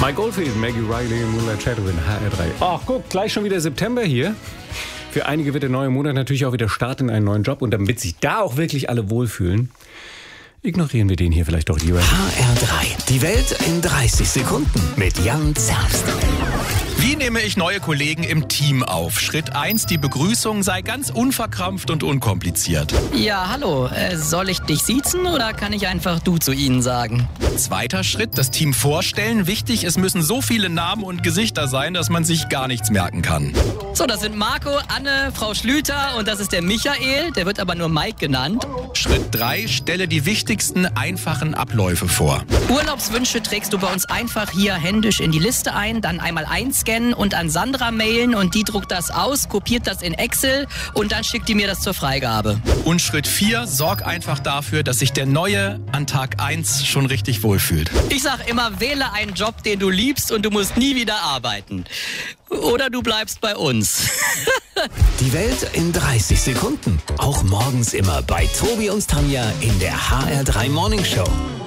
Mike Oldfield, Maggie Riley, Moonlight Shadow in HR3. Ach, guck, gleich schon wieder September hier. Für einige wird der neue Monat natürlich auch wieder Start in einen neuen Job. Und damit sich da auch wirklich alle wohlfühlen, ignorieren wir den hier vielleicht doch lieber. HR3, die Welt in 30 Sekunden mit Jan Zerbst. Wie nehme ich neue Kollegen im Team auf? Schritt 1, die Begrüßung sei ganz unverkrampft und unkompliziert. Ja, hallo. Soll ich dich siezen oder kann ich einfach du zu ihnen sagen? Zweiter Schritt, das Team vorstellen. Wichtig, es müssen so viele Namen und Gesichter sein, dass man sich gar nichts merken kann. So, das sind Marco, Anne, Frau Schlüter und das ist der Michael. Der wird aber nur Mike genannt. Schritt 3, stelle die wichtigsten, einfachen Abläufe vor. Urlaubswünsche trägst du bei uns einfach hier händisch in die Liste ein, dann einmal einscannen und an Sandra mailen und die druckt das aus, kopiert das in Excel und dann schickt die mir das zur Freigabe. Und Schritt 4, sorg einfach dafür, dass sich der Neue an Tag 1 schon richtig wohlfühlt. Ich sag immer, wähle einen Job, den du liebst und du musst nie wieder arbeiten. Oder du bleibst bei uns. Die Welt in 30 Sekunden. Auch morgens immer bei Tobi und Tanja in der HR3 Morning Show.